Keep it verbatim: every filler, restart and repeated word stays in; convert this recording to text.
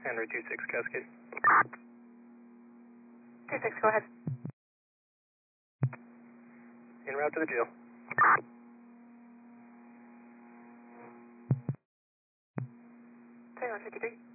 Henry two six Cascade. two six, go ahead. En route to the jail. twenty-one fifty-three.